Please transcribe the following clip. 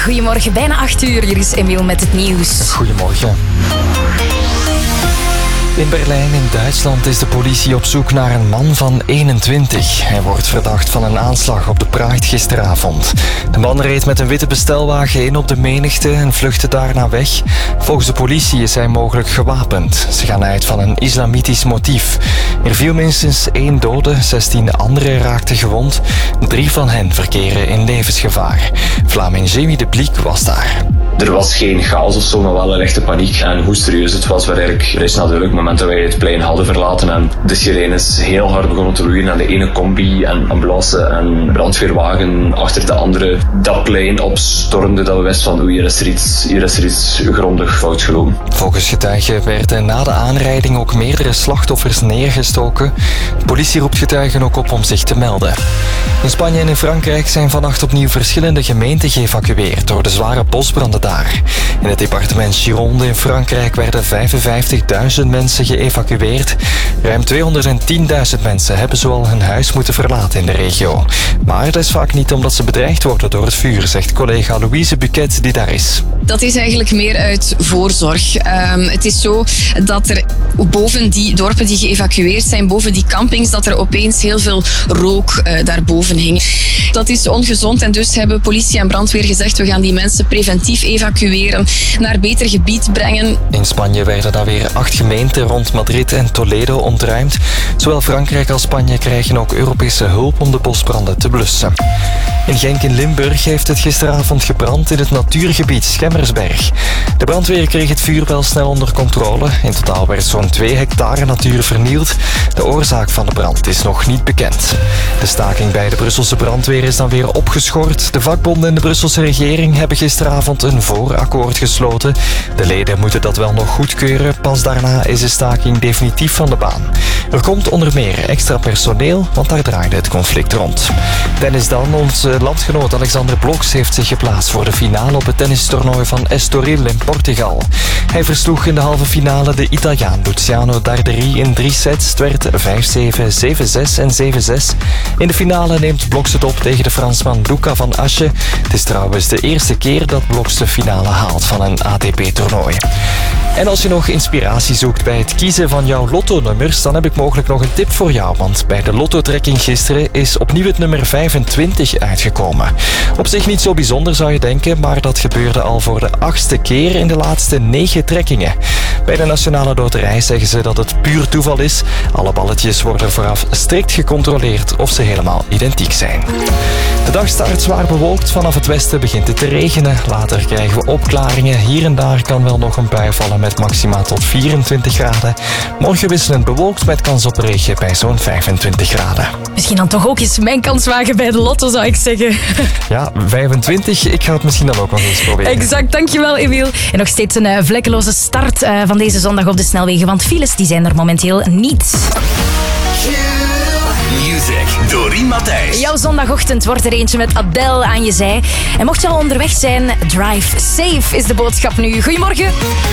Goedemorgen, bijna 8 uur. Hier is Emiel met het nieuws. Goedemorgen. In Berlijn in Duitsland is de politie op zoek naar een man van 21. Hij wordt verdacht van een aanslag op de Pride gisteravond. De man reed met een witte bestelwagen in op de menigte en vluchtte daarna weg. Volgens de politie is hij mogelijk gewapend. Ze gaan uit van een islamitisch motief. Er viel minstens 1 dode, 16 anderen raakten gewond. 3 van hen verkeren in levensgevaar. Vlaming Jamie de Bliek was daar. Er was geen chaos of zo, maar wel een echte paniek. En hoe serieus het was, werd eigenlijk vrij snel duidelijk. Op het moment dat wij het plein hadden verlaten en de sirenes heel hard begonnen te loeien en de ene combi en ambulance en brandweerwagen achter de andere dat plein opstormde, dat we wisten van hier is er iets grondig fout gelopen. Volgens getuigen werden na de aanrijding ook meerdere slachtoffers neergestoken. De politie roept getuigen ook op om zich te melden. In Spanje en in Frankrijk zijn vannacht opnieuw verschillende gemeenten geëvacueerd door de zware bosbranden daar. In het departement Gironde in Frankrijk werden 55.000 mensen geëvacueerd. Ruim 210.000 mensen hebben zoal hun huis moeten verlaten in de regio. Maar dat is vaak niet omdat ze bedreigd worden door het vuur, zegt collega Louise Buquet die daar is. Dat is eigenlijk meer uit voorzorg. Het is zo dat er boven die dorpen die geëvacueerd zijn, boven die campings, dat er opeens heel veel rook daarboven hing. Dat is ongezond en dus hebben politie en brandweer gezegd we gaan die mensen preventief evacueren, naar beter gebied brengen. In Spanje werden daar weer 8 gemeenten rond Madrid en Toledo ontruimd. Zowel Frankrijk als Spanje krijgen ook Europese hulp om de bosbranden te blussen. In Genk in Limburg heeft het gisteravond gebrand in het natuurgebied Schemmersberg. De brandweer kreeg het vuur wel snel onder controle. In totaal werd zo'n 2 hectare natuur vernield. De oorzaak van de brand is nog niet bekend. De staking bij de Brusselse brandweer is dan weer opgeschort. De vakbonden en de Brusselse regering hebben gisteravond een voorakkoord gesloten. De leden moeten dat wel nog goedkeuren. Pas daarna is de staking definitief van de baan. Er komt onder meer extra personeel, want daar draaide het conflict rond. Tennis dan. Onze landgenoot Alexander Bloks heeft zich geplaatst voor de finale op het tennistoernooi van Estoril in Portugal. Hij versloeg in de halve finale de Italiaan Luciano Darderi in 3 sets. Het werd 5-7, 7-6 en 7-6. In de finale neemt Bloks het op tegen de Fransman Luca van Asche. Het is trouwens de eerste keer dat Bloks de finale haalt van een ATP-toernooi. En als je nog inspiratie zoekt bij het kiezen van jouw lotto-nummers, dan heb ik mogelijk nog een tip voor jou. Want bij de lotto-trekking gisteren is opnieuw het nummer 25 uitgekomen. Op zich niet zo bijzonder zou je denken, maar dat gebeurde al voor de 8e keer in de laatste 9 trekkingen. Bij de Nationale Loterij zeggen ze dat het puur toeval is. Alle balletjes worden vooraf strikt gecontroleerd of ze helemaal identiek zijn. De dag start zwaar bewolkt. Vanaf het westen begint het te regenen. Later krijgen we opklaringen. Hier en daar kan wel nog een bui vallen met maxima tot 24 graden. Morgen wisselend bewolkt met kans op regen bij zo'n 25 graden. Misschien dan toch ook eens mijn kans wagen bij de lotto, zou ik zeggen. Ja, 25. Ik ga het misschien dan ook nog eens proberen. Exact, dankjewel Emiel. En nog steeds een vlekkeloze start van deze zondag op de snelwegen, want files die zijn er momenteel niet. Music, Doreen Matthijs. Jouw zondagochtend wordt er eentje met Adele aan je zij. En mocht je al onderweg zijn, drive safe is de boodschap nu. Goedemorgen.